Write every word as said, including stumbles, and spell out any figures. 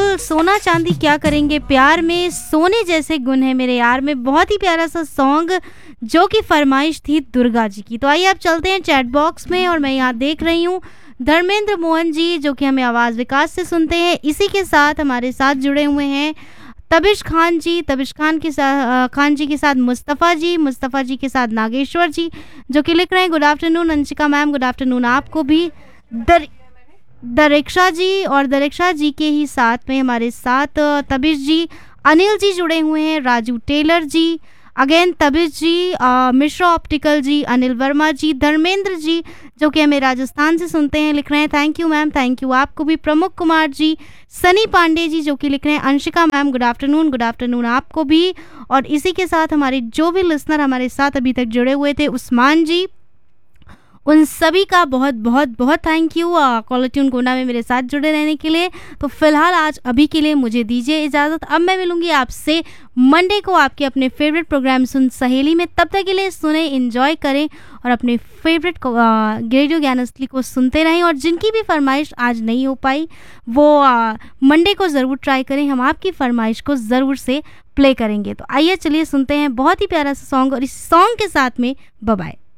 बिल्कुल, सोना चांदी क्या करेंगे प्यार में, सोने जैसे गुण है मेरे यार में, बहुत ही प्यारा सा सॉन्ग जो कि फरमाइश थी दुर्गा जी की। तो आइए अब चलते हैं चैट बॉक्स में, और मैं यहाँ देख रही हूँ धर्मेंद्र मोहन जी जो कि हमें आवाज़ विकास से सुनते हैं। इसी के साथ हमारे साथ जुड़े हुए हैं तबिश खान जी, तबिश खान के साथ खान जी के साथ मुस्तफ़ा जी, मुस्तफ़ा जी के साथ नागेश्वर जी जो कि लिख रहे हैं good afternoon Anshika ma'am, good afternoon आपको भी। दर दरिक्षा जी, और दरिक्षा जी के ही साथ में हमारे साथ अ, तबिश जी, अनिल जी जुड़े हुए हैं, राजू टेलर जी, अगेन तबिश जी, अ, मिश्रा ऑप्टिकल जी, अनिल वर्मा जी, धर्मेंद्र जी जो कि हमें राजस्थान से सुनते हैं, लिख रहे हैं thank you ma'am, thank you आपको भी। प्रमुख कुमार जी, सनी पांडे जी जो कि लिख रहे हैं Anshika ma'am good afternoon, good afternoon आपको भी। और इसी के साथ हमारे जो भी लिसनर हमारे साथ अभी तक जुड़े हुए थे, उस्मान जी, उन सभी का बहुत बहुत बहुत थैंक यू कॉलर ट्यून कोना में मेरे साथ जुड़े रहने के लिए। तो फिलहाल आज अभी के लिए मुझे दीजिए इजाज़त, अब मैं मिलूंगी आपसे मंडे को आपके अपने फेवरेट प्रोग्राम सुन सहेली में। तब तक के लिए सुने, एंजॉय करें और अपने फेवरेट रेडियो ज्ञान असली को सुनते रहें। और जिनकी भी फरमाइश आज नहीं हो पाई वो मंडे को ज़रूर ट्राई करें, हम आपकी फरमाइश को ज़रूर से प्ले करेंगे। तो आइए चलिए सुनते हैं बहुत ही प्यारा सा सॉन्ग, और इस सॉन्ग के साथ में बाय बाय।